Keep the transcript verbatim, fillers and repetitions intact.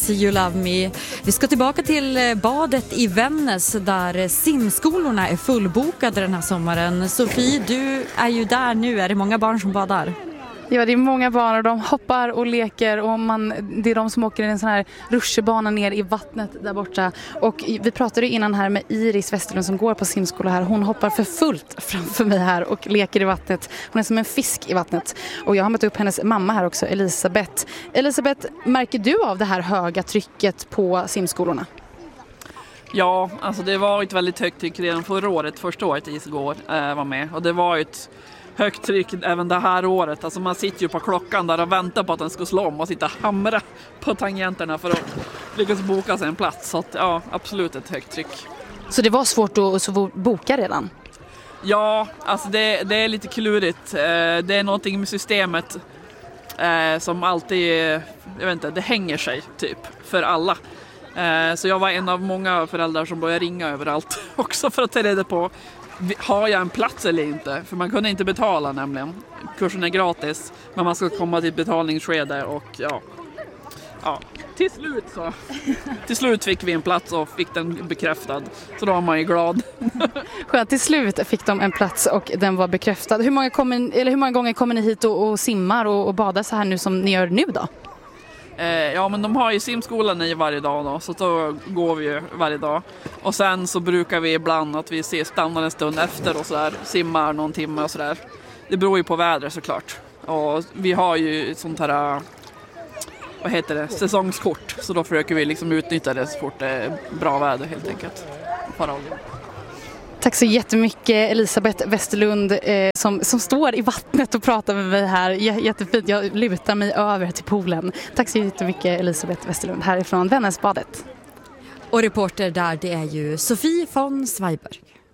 Dance You Love Me. Vi ska tillbaka till badet i Vännäs där simskolorna är fullbokade den här sommaren. Sofie, du är ju där nu. Är det många barn som badar? Ja, det är många barn och de hoppar och leker och man, det är de som åker i en sån här rutschbana ner i vattnet där borta. Och vi pratade innan här med Iris Westerlund som går på simskola här. Hon hoppar för fullt framför mig här och leker i vattnet. Hon är som en fisk i vattnet. Och jag har mött upp hennes mamma här också, Elisabeth. Elisabeth, märker du av det här höga trycket på simskolorna? Ja, alltså det var ett väldigt högt tryck redan förra året, första året I S G Å äh, var med. Och det var ett högt tryck även det här året. Alltså man sitter ju på klockan där och väntar på att den ska slå om och sitta och hamra på tangenterna för att lyckas boka sig en plats. Så att, ja, absolut ett högt tryck. Så det var svårt att boka redan? Ja, alltså det, det är lite klurigt. Det är någonting med systemet som alltid, jag vet inte, det hänger sig typ för alla. Så jag var en av många föräldrar som började ringa överallt också för att ta reda på, har jag en plats eller inte? För man kunde inte betala nämligen. Kursen är gratis, men man ska komma till betalningsskede och ja, ja. Till slut så. Till slut fick vi en plats och fick den bekräftad. Så då var man ju glad. Skönt, till slut fick de en plats och den var bekräftad. Hur många, kommer, eller hur många gånger kommer ni hit och, och simmar och, och badar så här nu som ni gör nu då? Eh, ja, men de har ju simskolan i varje dag då, så då går vi ju varje dag. Och sen så brukar vi ibland att vi ser stannar en stund efter och så där, simmar någon timme och sådär. Det beror ju på vädret såklart. Och vi har ju ett sånt här, vad heter det, säsongskort. Så då försöker vi liksom utnyttja det så fort det är bra väder helt enkelt. Tack så jättemycket Elisabeth Westerlund eh, som, som står i vattnet och pratar med mig här. J- jättefint, jag lutar mig över till poolen. Tack så jättemycket Elisabeth Westerlund härifrån Vännäsbadet. Och reporter där, det är ju Sofie von Zweiberg.